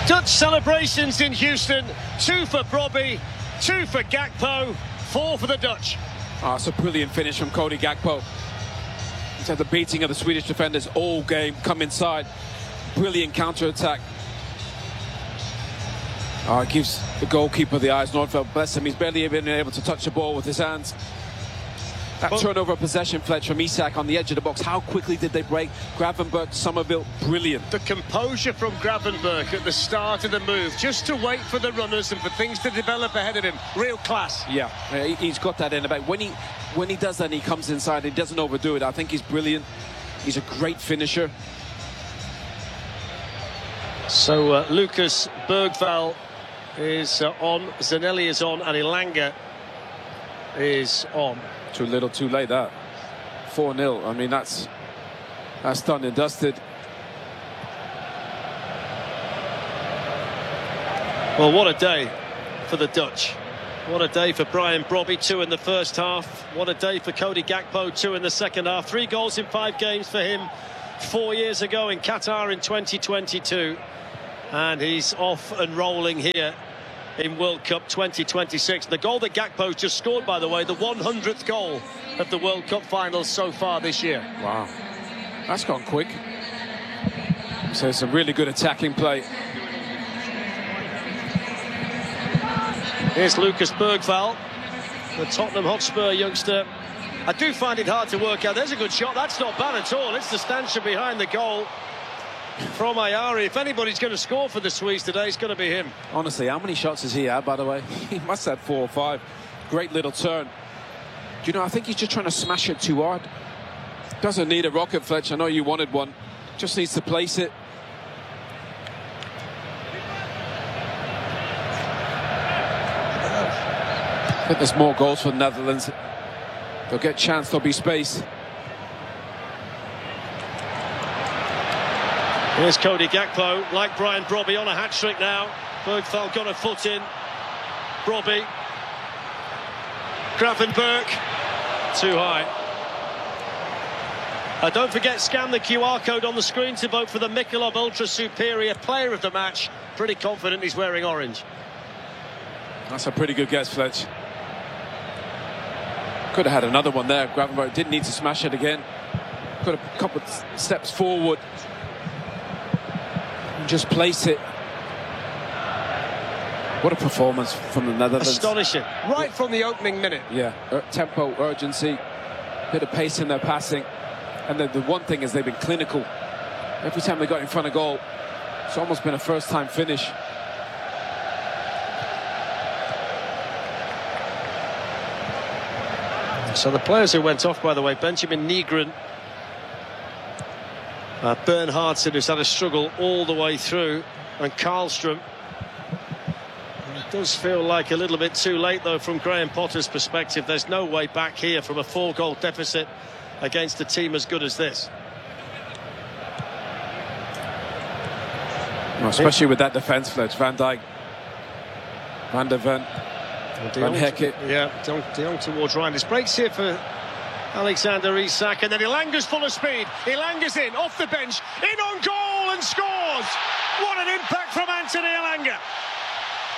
Dutch celebrations in Houston. 2 for Brobbey, 2 for Gakpo, 4 for the Dutch. Oh, it's a brilliant finish from Cody Gakpo. He's had the beating of the Swedish defenders all game, come inside. Brilliant counter-attack. Oh, it gives the goalkeeper the eyes. Nordfeldt, bless him, he's barely been able to touch the ball with his hands. That turnover of possession, Fletch, from Isak on the edge of the box. How quickly did they break? Gravenberch, Somerville, brilliant. The composure from Gravenberch at the start of the move, just to wait for the runners and for things to develop ahead of him. Real class. Yeah, he's got that in the back. When he does that, he comes inside. He doesn't overdo it. I think he's brilliant. He's a great finisher. So Lucas Bergvall is on, Zanelli is on, and Elanga is on. Too little, too late, that. 4-0. I mean, that's done and dusted. Well, what a day for the Dutch. What a day for Brian Brobbey, 2 in the first half. What a day for Cody Gakpo, 2 in the second half. 3 goals in 5 games for him 4 years ago in Qatar in 2022. And he's off and rolling here in World Cup 2026. The goal that Gakpo just scored, by the way, the 100th goal of the World Cup finals so far this year. Wow, that's gone quick. So it's a really good attacking play. Here's Lucas Bergvall, the Tottenham Hotspur youngster. I do find it hard to work out. There's a good shot. That's not bad at all. It's the stanchion behind the goal from Ayari. If anybody's going to score for the Swedes today, it's going to be him. Honestly, how many shots has he had, by the way? He must have 4 or 5. Great little turn. Do you know, I think he's just trying to smash it too hard. Doesn't need a rocket, Fletch. I know you wanted one. Just needs to place it. I think there's more goals for the Netherlands. They'll get chance, there'll be space. Here's Cody Gakpo, like Brian Brobbey, on a hat-trick now. Bergvall got a foot in. Brobbey. Gravenberch. Too high. Don't forget, scan the QR code on the screen to vote for the Michelob Ultra Superior Player of the Match. Pretty confident he's wearing orange. That's a pretty good guess, Fletch. Could have had another one there. Gravenberch didn't need to smash it again. Got a couple of steps forward. Just place it. What a performance from the Netherlands. Astonishing. Right from the opening minute. Yeah, tempo, urgency, bit of pace in their passing. And the one thing is they've been clinical. Every time they got in front of goal, it's almost been a first-time finish. So the players who went off, by the way, Benjamin Nygren, Bernhardsson, who's had a struggle all the way through, and Karlstrom. It does feel like a little bit too late, though, from Graham Potter's perspective. There's no way back here from a 4-goal deficit against a team as good as this. Well, especially with that defence, Fletch. Van Dijk, Van der Ven, Van Hecke. Yeah, De Jong towards Reinders. Breaks here for Alexander Isak, and then Elanga's full of speed. Elanga's in, off the bench, in on goal and scores! What an impact from Anthony Elanga!